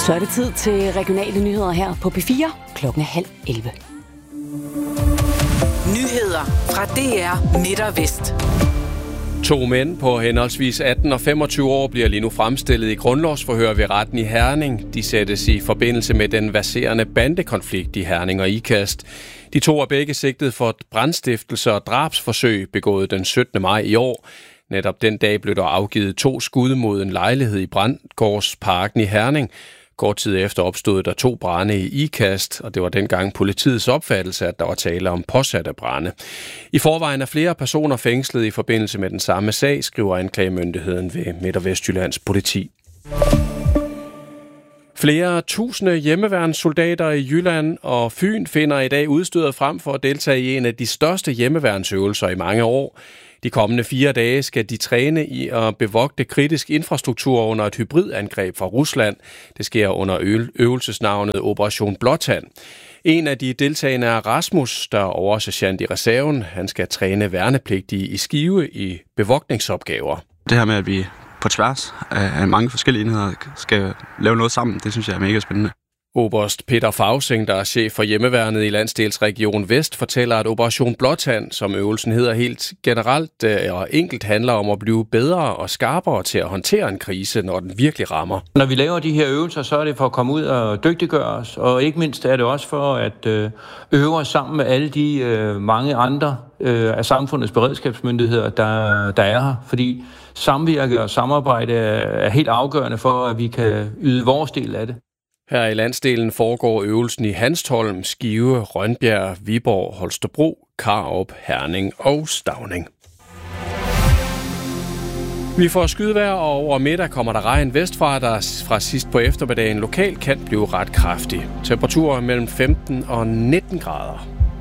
Så er det tid til regionale nyheder her på P4 10:30. Nyheder fra DR Midt og Vest. 2 mænd på henholdsvis 18 og 25 år bliver lige nu fremstillet i grundlovsforhør ved retten i Herning. De sættes i forbindelse med den verserende bandekonflikt i Herning og Ikast. De 2 er begge sigtet for brandstiftelse og drabsforsøg begået den 17. maj i år. Netop den dag blev der afgivet 2 skud mod en lejlighed i Brandgårdsparken i Herning. Kort tid efter opstod der 2 brande i Ikast, og det var dengang politiets opfattelse, at der var tale om påsatte brande. I forvejen er flere personer fængslet i forbindelse med den samme sag, skriver anklagemyndigheden ved Midt- og Vestjyllands politi. Flere tusinde hjemmeværnssoldater i Jylland og Fyn finder i dag udstyret frem for at deltage i en af de største hjemmeværnsøvelser i mange år. De kommende 4 dage skal de træne i at bevogte kritisk infrastruktur under et hybridangreb fra Rusland. Det sker under øvelsesnavnet Operation Blåtand. En af de deltagende er Rasmus, der er oversergent i reserven. Han skal træne værnepligtige i Skive i bevogtningsopgaver. Det her med, at vi på tværs af mange forskellige enheder skal lave noget sammen, det synes jeg er mega spændende. Oberst Peter Fausing, der er chef for hjemmeværnet i Landsdelsregion Vest, fortæller, at Operation Blåtand, som øvelsen hedder helt generelt og enkelt, handler om at blive bedre og skarpere til at håndtere en krise, når den virkelig rammer. Når vi laver de her øvelser, så er det for at komme ud og dygtiggøre os, og ikke mindst er det også for at øve os sammen med alle de mange andre af samfundets beredskabsmyndigheder, der er her, fordi samvirke og samarbejde er helt afgørende for, at vi kan yde vores del af det. Her i landsdelen foregår øvelsen i Hanstholm, Skive, Rønbjerg, Viborg, Holstebro, Karup, Herning og Stauning. Vi får skydevejr, og over middag kommer der regn vestfra, der fra sidst på eftermiddagen lokalt kan blive ret kraftig. Temperaturer mellem 15 og 19 grader.